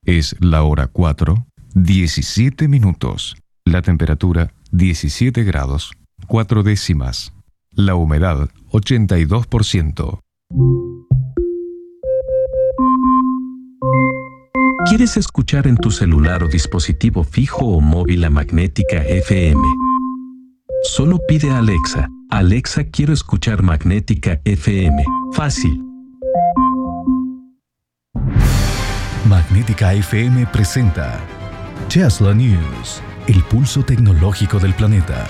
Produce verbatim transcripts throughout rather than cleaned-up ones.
Es la hora cuatro, diecisiete minutos. La temperatura diecisiete grados, cuatro décimas. La humedad ochenta y dos por ciento. ¿Quieres escuchar en tu celular o dispositivo fijo o móvil a Magnética F M? Solo pide a Alexa, Alexa, quiero escuchar Magnética F M. Fácil. Magnética F M presenta Tesla News, el pulso tecnológico del planeta.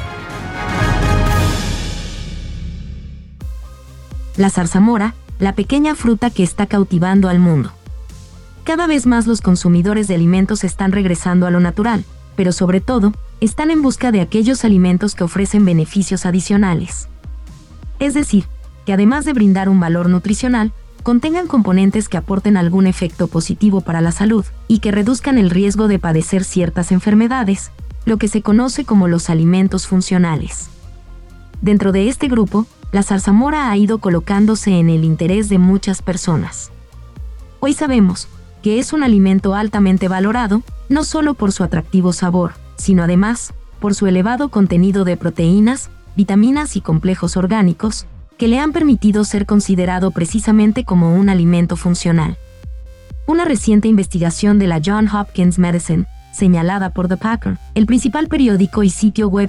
La zarzamora, la pequeña fruta que está cautivando al mundo. Cada vez más los consumidores de alimentos están regresando a lo natural, pero sobre todo, están en busca de aquellos alimentos que ofrecen beneficios adicionales. Es decir, que además de brindar un valor nutricional, contengan componentes que aporten algún efecto positivo para la salud y que reduzcan el riesgo de padecer ciertas enfermedades, lo que se conoce como los alimentos funcionales. Dentro de este grupo, la zarzamora ha ido colocándose en el interés de muchas personas. Hoy sabemos que es un alimento altamente valorado, no solo por su atractivo sabor, sino además por su elevado contenido de proteínas, vitaminas y complejos orgánicos, que le han permitido ser considerado precisamente como un alimento funcional. Una reciente investigación de la Johns Hopkins Medicine, señalada por The Packer, el principal periódico y sitio web